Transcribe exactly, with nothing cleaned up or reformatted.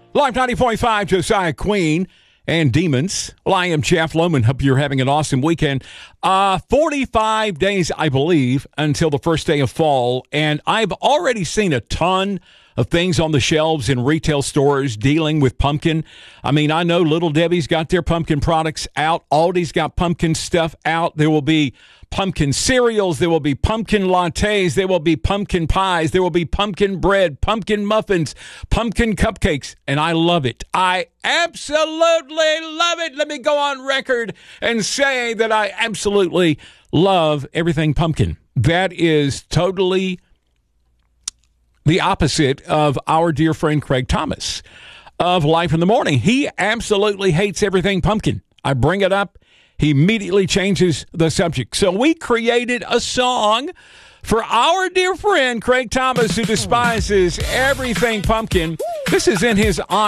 Live ninety point five, Josiah Queen and Demons. Well, I am Jeff Lohman. Hope you're having an awesome weekend. Uh, forty-five days, I believe, until the first day of fall. And I've already seen a ton of things on the shelves in retail stores dealing with pumpkin. I mean, I know Little Debbie's got their pumpkin products out. Aldi's got pumpkin stuff out. There will be pumpkin cereals. There will be pumpkin lattes. There will be pumpkin pies. There will be pumpkin bread, pumpkin muffins, pumpkin cupcakes. And I love it. I absolutely love it. Let me go on record and say that I absolutely love everything pumpkin. That is totally the opposite of our dear friend Craig Thomas of Life in the Morning. He absolutely hates everything pumpkin. I bring it up, he immediately changes the subject. So we created a song for our dear friend Craig Thomas, who despises everything pumpkin. This is in his honor.